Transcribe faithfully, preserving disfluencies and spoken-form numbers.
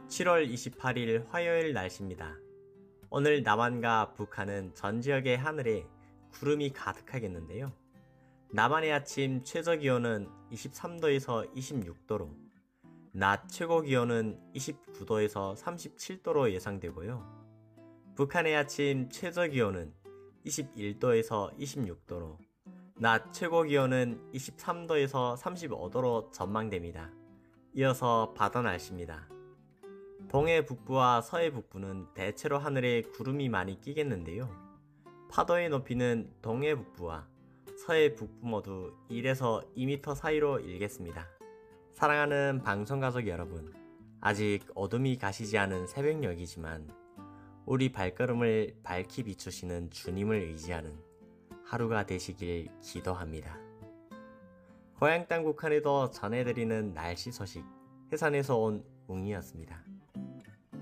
칠월 이십팔일 화요일 날씨입니다. 오늘 남한과 북한은 전 지역의 하늘에 구름이 가득하겠는데요. 남한의 아침 최저기온은 이십삼도에서 이십육도로, 낮 최고기온은 이십구도에서 삼십칠도로 예상되고요. 북한의 아침 최저기온은 이십일도에서 이십육도로, 낮 최고기온은 이십삼도에서 삼십오도로 전망됩니다. 이어서 바다 날씨입니다. 동해 북부와 서해 북부는 대체로 하늘에 구름이 많이 끼겠는데요. 파도의 높이는 동해 북부와 서해 북부 모두 일에서 이 미터 사이로 일겠습니다. 사랑하는 방송가족 여러분, 아직 어둠이 가시지 않은 새벽녘이지만 우리 발걸음을 밝히 비추시는 주님을 의지하는 하루가 되시길 기도합니다. 고향 땅 북한에도 전해드리는 날씨 소식, 해산에서 온 웅이었습니다.